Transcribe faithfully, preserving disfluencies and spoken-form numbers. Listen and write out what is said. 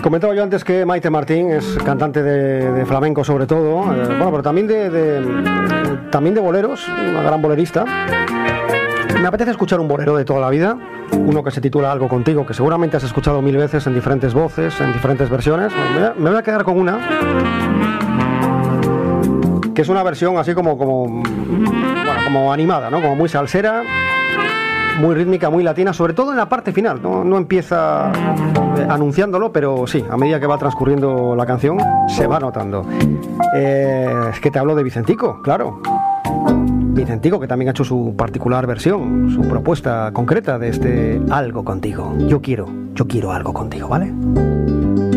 Comentaba yo antes que Maite Martín es cantante de, de flamenco sobre todo, eh, bueno, pero también de, de, también de boleros, una gran bolerista. Me apetece escuchar un bolero de toda la vida, uno que se titula Algo Contigo, que seguramente has escuchado mil veces en diferentes voces, en diferentes versiones. Me voy a, me voy a quedar con una, que es una versión así como, como, bueno, como animada, ¿no? Como muy salsera, muy rítmica, muy latina, sobre todo en la parte final, no, no empieza anunciándolo, pero sí, a medida que va transcurriendo la canción se va notando. Eh, es que te hablo de Vicentico, claro. Vicentico, que también ha hecho su particular versión, su propuesta concreta de este Algo Contigo. Yo quiero, yo quiero algo contigo, ¿vale?